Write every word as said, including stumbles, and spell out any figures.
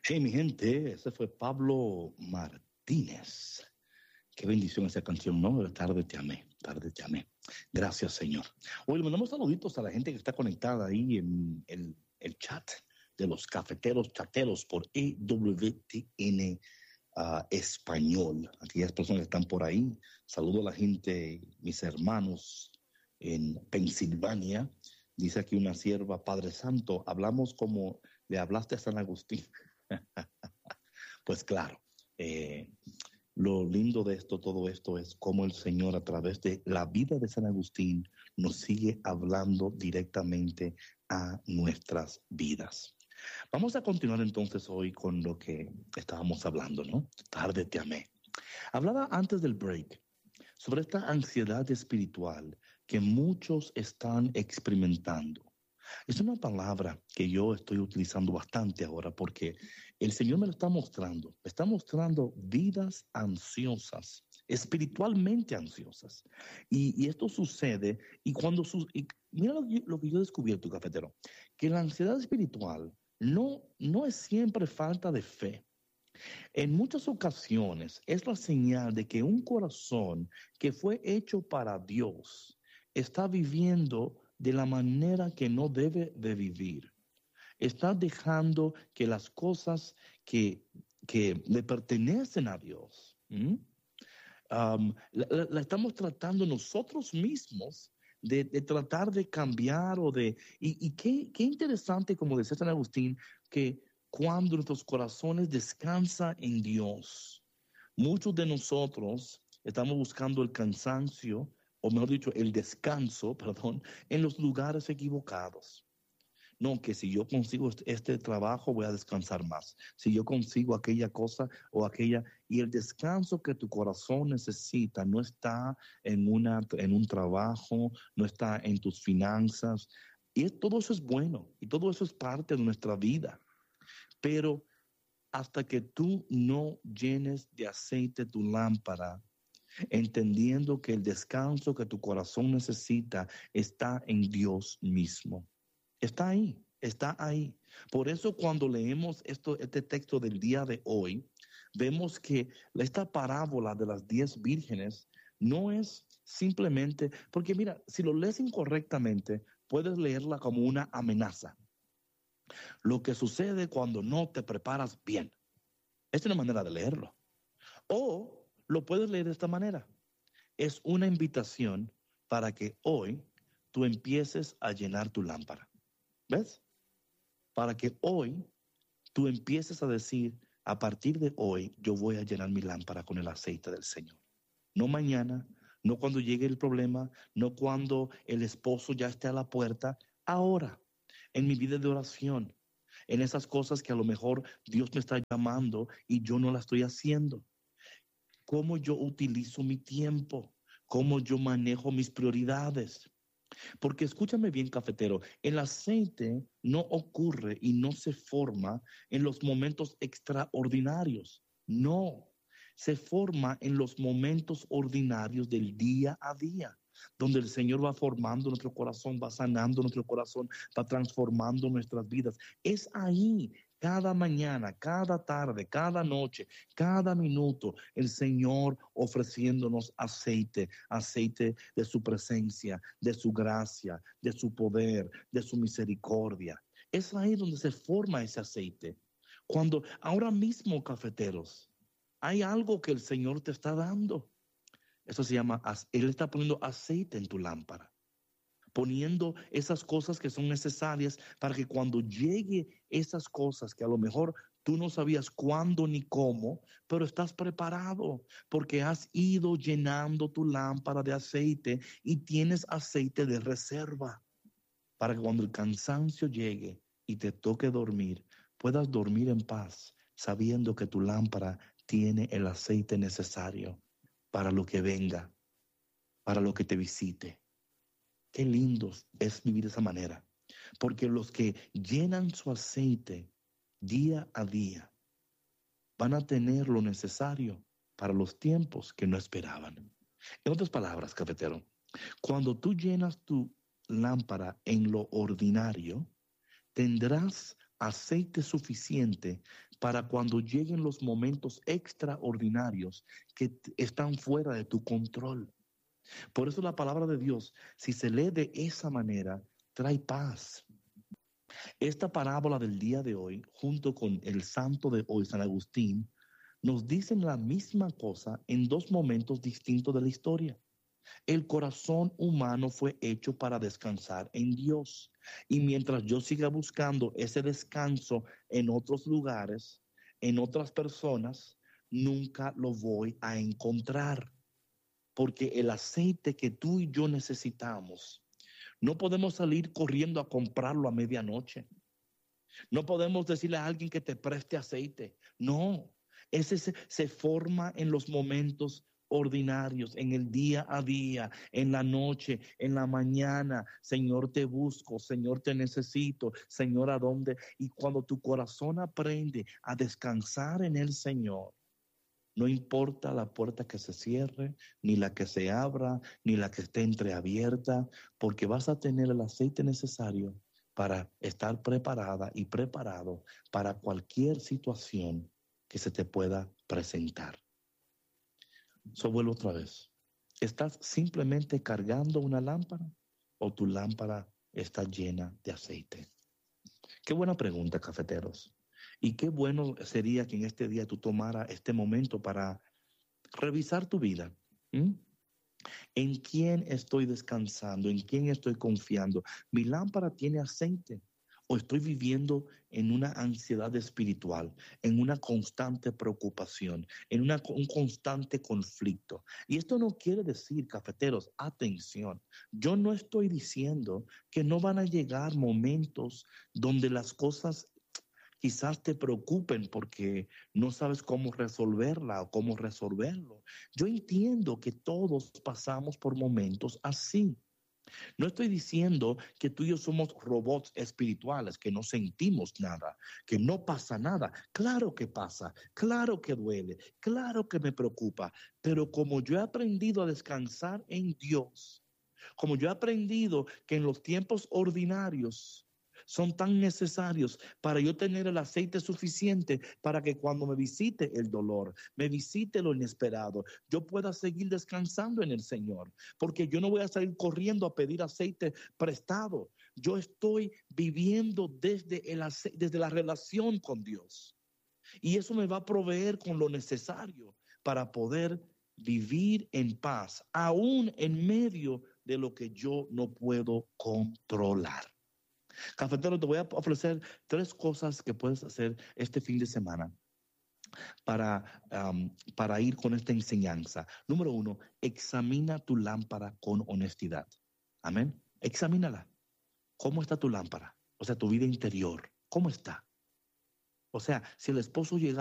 Hey, mi gente, ese fue Pablo Martínez. Qué bendición esa canción, ¿no? Tarde te amé, tarde te amé. Gracias, Señor. Hoy le mandamos saluditos a la gente que está conectada ahí en el, el chat de los cafeteros chateros por E W T N uh, Español. Aquellas personas que están por ahí. Saludo a la gente, mis hermanos en Pensilvania. Dice aquí una sierva, Padre Santo, hablamos como le hablaste a San Agustín. Pues claro, eh, lo lindo de esto, todo esto es cómo el Señor a través de la vida de San Agustín nos sigue hablando directamente a nuestras vidas. Vamos a continuar entonces hoy con lo que estábamos hablando, ¿no? Tarde te amé. Hablaba antes del break sobre esta ansiedad espiritual que muchos están experimentando. Es una palabra que yo estoy utilizando bastante ahora porque el Señor me lo está mostrando. Me está mostrando vidas ansiosas, espiritualmente ansiosas. Y, y esto sucede, y cuando su, y mira lo, lo que yo he descubierto, cafetero, que la ansiedad espiritual no, no es siempre falta de fe. En muchas ocasiones es la señal de que un corazón que fue hecho para Dios está viviendo de la manera que no debe de vivir. Está dejando que las cosas que, que le pertenecen a Dios, ¿m? um, la, la, la estamos tratando nosotros mismos de, de tratar de cambiar o de... Y, y qué, qué interesante, como decía San Agustín, que cuando nuestros corazones descansan en Dios, muchos de nosotros estamos buscando el cansancio, o mejor dicho, el descanso, perdón, en los lugares equivocados. No, que si yo consigo este, este trabajo voy a descansar más. Si yo consigo aquella cosa o aquella, y el descanso que tu corazón necesita no está en, una, en un trabajo, no está en tus finanzas. Y todo eso es bueno y todo eso es parte de nuestra vida. Pero hasta que tú no llenes de aceite tu lámpara, entendiendo que el descanso que tu corazón necesita está en Dios mismo. Está ahí, está ahí. Por eso cuando leemos esto, este texto del día de hoy, vemos que esta parábola de las diez vírgenes no es simplemente, porque mira, si lo lees incorrectamente, puedes leerla como una amenaza. Lo que sucede cuando no te preparas bien. Esta es una manera de leerlo. O lo puedes leer de esta manera. Es una invitación para que hoy tú empieces a llenar tu lámpara. ¿Ves? Para que hoy tú empieces a decir, a partir de hoy yo voy a llenar mi lámpara con el aceite del Señor. No mañana, no cuando llegue el problema, no cuando el esposo ya esté a la puerta, ahora, en mi vida de oración, en esas cosas que a lo mejor Dios me está llamando y yo no la estoy haciendo. Cómo yo utilizo mi tiempo, cómo yo manejo mis prioridades. Porque escúchame bien, cafetero, el aceite no ocurre y no se forma en los momentos extraordinarios. No, se forma en los momentos ordinarios del día a día, donde el Señor va formando nuestro corazón, va sanando nuestro corazón, va transformando nuestras vidas. Es ahí, cada mañana, cada tarde, cada noche, cada minuto, el Señor ofreciéndonos aceite, aceite de su presencia, de su gracia, de su poder, de su misericordia. Es ahí donde se forma ese aceite. Cuando ahora mismo, cafeteros, hay algo que el Señor te está dando. Eso se llama, Él está poniendo aceite en tu lámpara, poniendo esas cosas que son necesarias para que cuando llegue esas cosas que a lo mejor tú no sabías cuándo ni cómo, pero estás preparado porque has ido llenando tu lámpara de aceite y tienes aceite de reserva para que cuando el cansancio llegue y te toque dormir, puedas dormir en paz sabiendo que tu lámpara tiene el aceite necesario para lo que venga, para lo que te visite. Qué lindo es vivir de esa manera, porque los que llenan su aceite día a día van a tener lo necesario para los tiempos que no esperaban. En otras palabras, cafetero, cuando tú llenas tu lámpara en lo ordinario, tendrás aceite suficiente para cuando lleguen los momentos extraordinarios que t- están fuera de tu control. Por eso la palabra de Dios, si se lee de esa manera, trae paz. Esta parábola del día de hoy, junto con el santo de hoy, San Agustín, nos dicen la misma cosa en dos momentos distintos de la historia. El corazón humano fue hecho para descansar en Dios. Y mientras yo siga buscando ese descanso en otros lugares, en otras personas, nunca lo voy a encontrar. Porque el aceite que tú y yo necesitamos, no podemos salir corriendo a comprarlo a medianoche. No podemos decirle a alguien que te preste aceite. No, ese se, se forma en los momentos ordinarios, en el día a día, en la noche, en la mañana. Señor, te busco, Señor, te necesito, Señor, ¿a dónde? Y cuando tu corazón aprende a descansar en el Señor, no importa la puerta que se cierre, ni la que se abra, ni la que esté entreabierta, porque vas a tener el aceite necesario para estar preparada y preparado para cualquier situación que se te pueda presentar. So, vuelvo otra vez. ¿Estás simplemente cargando una lámpara o tu lámpara está llena de aceite? Qué buena pregunta, cafeteros. Y qué bueno sería que en este día tú tomaras este momento para revisar tu vida. ¿Mm? ¿En quién estoy descansando? ¿En quién estoy confiando? ¿Mi lámpara tiene aceite? ¿O estoy viviendo en una ansiedad espiritual, en una constante preocupación, en una, un constante conflicto? Y esto no quiere decir, cafeteros, atención, yo no estoy diciendo que no van a llegar momentos donde las cosas quizás te preocupen porque no sabes cómo resolverla o cómo resolverlo. Yo entiendo que todos pasamos por momentos así. No estoy diciendo que tú y yo somos robots espirituales, que no sentimos nada, que no pasa nada. Claro que pasa, claro que duele, claro que me preocupa, pero como yo he aprendido a descansar en Dios, como yo he aprendido que en los tiempos ordinarios son tan necesarios para yo tener el aceite suficiente para que cuando me visite el dolor, me visite lo inesperado, yo pueda seguir descansando en el Señor, porque yo no voy a salir corriendo a pedir aceite prestado. Yo estoy viviendo desde, el ace- desde la relación con Dios, y eso me va a proveer con lo necesario para poder vivir en paz, aún en medio de lo que yo no puedo controlar. Cafetero, te voy a ofrecer tres cosas que puedes hacer este fin de semana para, um, para ir con esta enseñanza. Número uno, examina tu lámpara con honestidad. Amén. Examínala. ¿Cómo está tu lámpara? O sea, tu vida interior. ¿Cómo está? O sea, si el esposo llega